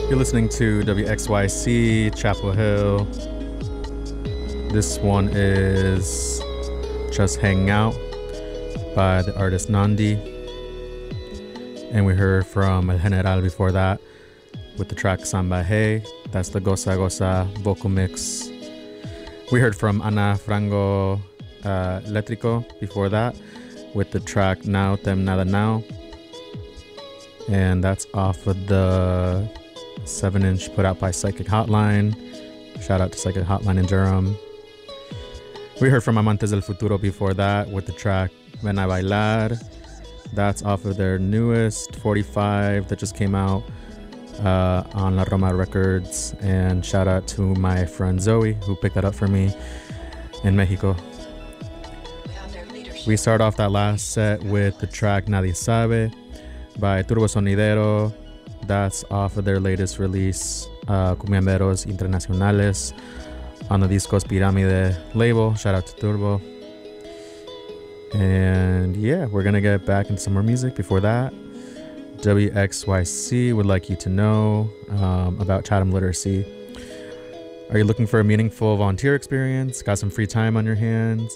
You're listening to WXYC Chapel Hill. This one is Just Hang Out by the artist Nandi. And we heard from El General before that with the track Samba Hey. That's the Gosa Gosa vocal mix. We heard from Ana Frango Elétrico before that with the track Now Tem Nada Now. And that's off of the 7-inch put out by Psychic Hotline. Shout out to Psychic Hotline in Durham. We heard from Amantes del Futuro before that with the track Ven a Bailar. That's off of their newest 45 that just came out on La Roma Records. And shout out to my friend Zoe who picked that up for me in Mexico. We start off that last set with the track Nadie Sabe by Turbo Sonidero. That's off of their latest release, Cumbiamberos Internacionales, on the Discos Pirámide label. Shout out to Turbo. And yeah, we're gonna get back into some more music. Before that, WXYC would like you to know about Chatham Literacy. Are you looking for a meaningful volunteer experience? Got some free time on your hands?